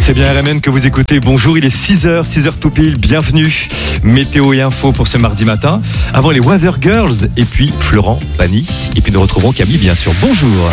C'est bien RMN que vous écoutez. Bonjour, il est 6h tout pile. Bienvenue. Météo et info pour ce mardi matin. Avant les Weather Girls et puis Florent Pagny. Et puis nous retrouvons Camille, bien sûr. Bonjour.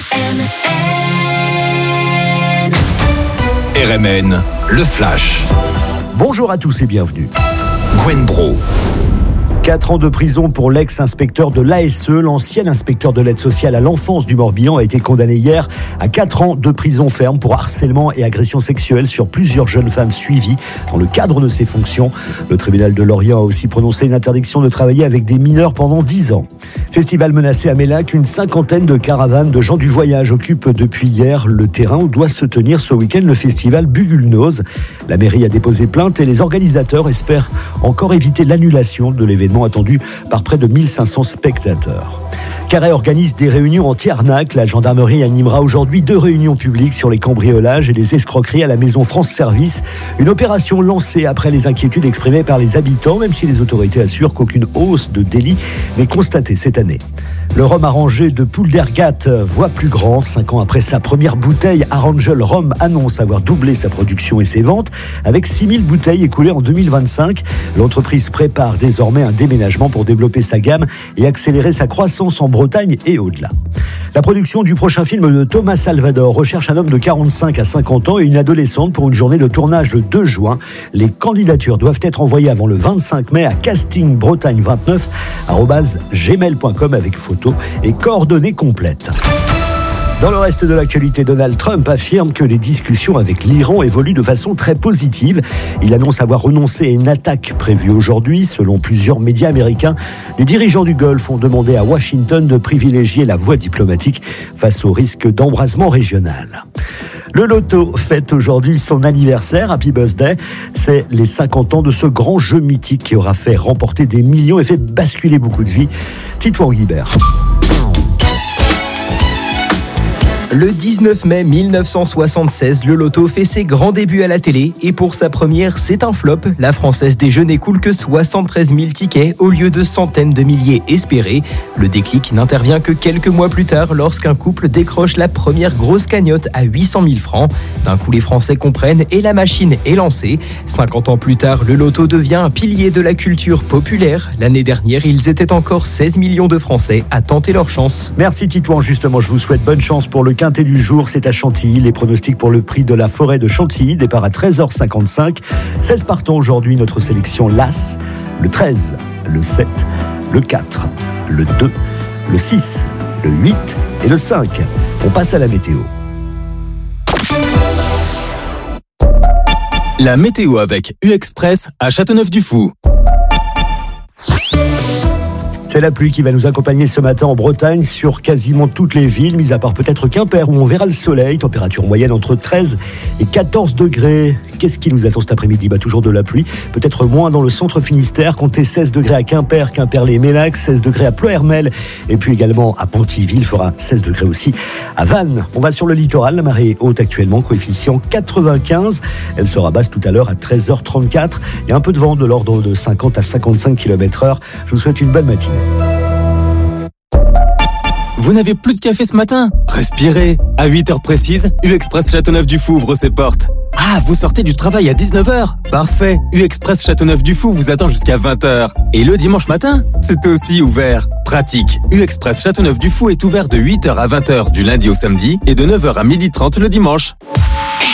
RMN, le Flash. Bonjour à tous et bienvenue. Gwen Bro. 4 ans de prison pour l'ex-inspecteur de l'ASE, l'ancien inspecteur de l'aide sociale à l'enfance du Morbihan, a été condamné hier à 4 ans de prison ferme pour harcèlement et agression sexuelle sur plusieurs jeunes femmes suivies dans le cadre de ses fonctions. Le tribunal de Lorient a aussi prononcé une interdiction de travailler avec des mineurs pendant 10 ans. Festival menacé à Mélac, une 50aine de caravanes de gens du voyage occupent depuis hier le terrain où doit se tenir ce week-end le festival Bugulnose. La mairie a déposé plainte et les organisateurs espèrent encore éviter l'annulation de l'événement attendu par près de 1500 spectateurs. Carhaix organise des réunions anti-arnaque. La gendarmerie animera aujourd'hui 2 réunions publiques sur les cambriolages et les escroqueries à la maison France Service. Une opération lancée après les inquiétudes exprimées par les habitants, même si les autorités assurent qu'aucune hausse de délits n'est constatée cette année. Le rhum arrangé de Poule d'Ergat voit plus grand. 5 ans après sa première bouteille, Arangel Rhum annonce avoir doublé sa production et ses ventes. Avec 6000 bouteilles écoulées en 2025, l'entreprise prépare désormais un déménagement pour développer sa gamme et accélérer sa croissance en Bretagne et au-delà. La production du prochain film de Thomas Salvador recherche un homme de 45 à 50 ans et une adolescente pour une journée de tournage le 2 juin. Les candidatures doivent être envoyées avant le 25 mai à castingbretagne29@gmail.com avec photos et coordonnées complètes. Dans le reste de l'actualité, Donald Trump affirme que les discussions avec l'Iran évoluent de façon très positive. Il annonce avoir renoncé à une attaque prévue aujourd'hui. Selon plusieurs médias américains, les dirigeants du Golfe ont demandé à Washington de privilégier la voie diplomatique face au risque d'embrasement régional. Le loto fête aujourd'hui son anniversaire, Happy Birthday. C'est les 50 ans de ce grand jeu mythique qui aura fait remporter des millions et fait basculer beaucoup de vies. Titouan Guibert. Le 19 mai 1976, le loto fait ses grands débuts à la télé et pour sa première, c'est un flop. La Française des Jeux n'écoule que 73 000 tickets au lieu de centaines de milliers espérés. Le déclic n'intervient que quelques mois plus tard lorsqu'un couple décroche la première grosse cagnotte à 800 000 francs. D'un coup, les Français comprennent et la machine est lancée. 50 ans plus tard, le loto devient un pilier de la culture populaire. L'année dernière, ils étaient encore 16 millions de Français à tenter leur chance. Merci Titouan, justement, je vous souhaite bonne chance pour le quintet du jour, c'est à Chantilly. Les pronostics pour le prix de la forêt de Chantilly, départ à 13h55. 16 partants aujourd'hui, notre sélection LAS, le 13, le 7, le 4, le 2, le 6, le 8 et le 5. On passe à la météo. La météo avec U-Express à Châteauneuf-du-Fou. C'est la pluie qui va nous accompagner ce matin en Bretagne sur quasiment toutes les villes, mis à part peut-être Quimper où on verra le soleil. Température moyenne entre 13 et 14 degrés. Qu'est-ce qui nous attend cet après-midi ? Toujours de la pluie, peut-être moins dans le centre Finistère. Comptez 16 degrés à Quimper, Quimperlé-Mélac, 16 degrés à Ploërmel et puis également à Pontivy. Il fera 16 degrés aussi à Vannes. On va sur le littoral, la marée est haute actuellement, coefficient 95. Elle sera basse tout à l'heure à 13h34. Il y a un peu de vent de l'ordre de 50 à 55 km/h. Je vous souhaite une bonne matinée. Vous n'avez plus de café ce matin ? Respirez. À 8h précises, U-Express Châteauneuf-du-Fou ouvre ses portes. Ah, vous sortez du travail à 19h ? Parfait. U-Express Châteauneuf-du-Fou vous attend jusqu'à 20h. Et le dimanche matin, c'est aussi ouvert. Pratique. U-Express Châteauneuf-du-Fou est ouvert de 8h à 20h du lundi au samedi et de 9h à 12h30 le dimanche.